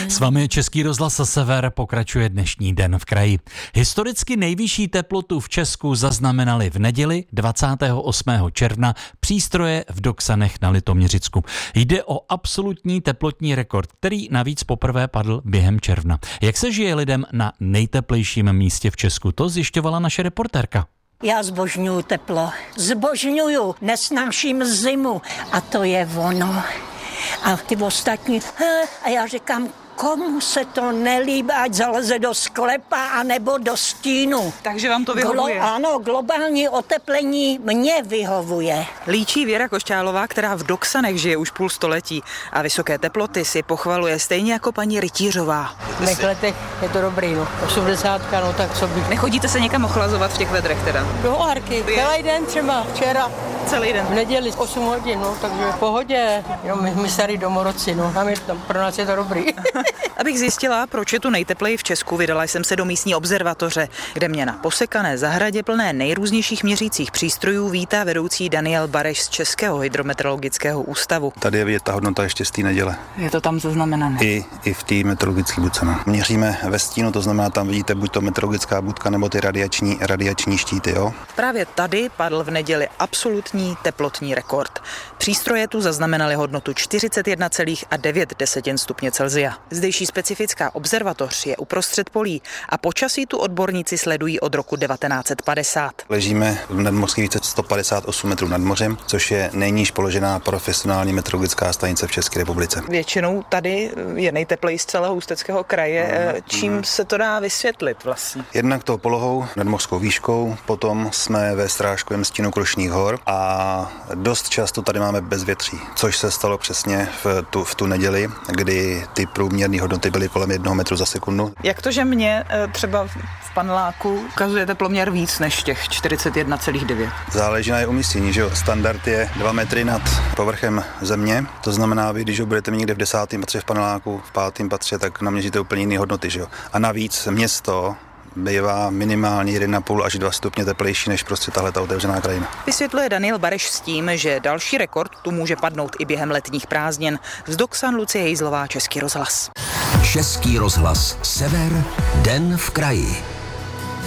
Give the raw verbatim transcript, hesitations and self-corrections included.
S vámi je Český rozhlas Sever, pokračuje dnešní Den v kraji. Historicky nejvyšší teplotu v Česku zaznamenali v neděli dvacátého osmého června přístroje v Doksanech na Litoměřicku. Jde o absolutní teplotní rekord, který navíc poprvé padl během června. Jak se žije lidem na nejteplejším místě v Česku, to zjišťovala naše reportérka. Já zbožňuju teplo, zbožňuju, nesnáším zimu a to je ono. A ty ostatní, a já říkám, komu se to nelíbí, ať zaleze do sklepa anebo do stínu. Takže vám to vyhovuje? Glo- ano, globální oteplení mě vyhovuje. Líčí Věra Košťálová, která v Doksanech žije už půl století a vysoké teploty si pochvaluje stejně jako paní Rytířová. V těch letech je to dobrý, no. osmdesátka, no tak co bych... Nechodíte se někam ochlazovat v těch vedrech teda? Do Oharky, celý den třeba, včera. Celý den? V neděli osm hodin, no, takže v pohodě. Jo, my, my starý domorodci, no, a my, pro nás je to dobrý. Abych zjistila, proč je tu nejtepleji v Česku, vydala jsem se do místní observatoře, kde mě na posekané zahradě plné nejrůznějších měřících přístrojů vítá vedoucí Daniel Bareš z Českého hydrometeorologického ústavu. Tady je vidět ta hodnota ještě z té neděle. Je to tam zaznamenané? I, i v té meteorologické budce. Měříme ve stínu, to znamená, tam vidíte buď to meteorologická budka nebo ty radiační, radiační štíty. Jo? Právě tady padl v neděli absolutní teplotní rekord. Přístroje tu zaznamenaly hodnotu čtyřicet jedna celá devět stupně Celsia. Zdejší specifická observatoř je uprostřed polí a počasí tu odborníci sledují od roku devatenáct set padesát. Ležíme v nadmořské výšce sto padesát osm metrů nad mořem, což je nejníž položená profesionální meteorologická stanice v České republice. Většinou tady je nejtepleji z celého Ústeckého kraje. Čím se to dá vysvětlit vlastně? Jednak tou polohou, nadmořskou výškou, potom jsme ve strážkovém stínu Krušných hor a dost často tady máme bezvětří, což se stalo přesně v tu, v tu neděli, kdy ty průměrné hodnoty byly kolem jednoho metru za sekundu. Jak to, že mě třeba v paneláku ukazuje teploměr víc než těch čtyřicet jedna celá devět? Záleží na jeho umístění, že jo. Standard je dva metry nad povrchem země, to znamená, vy, když ho budete mít někde v desátém patře v paneláku, v pátém patře, tak naměříte úplně jiné hodnoty, že jo. A navíc město bývá minimálně jedna celá pět až dva stupně teplejší než prostě tahle ta otevřená krajina. Vysvětluje Daniel Bareš s tím, že další rekord tu může padnout i během letních prázdnin. Z Doksan Lucie Hejzlová, Český rozhlas. Český rozhlas Sever, Den v kraji.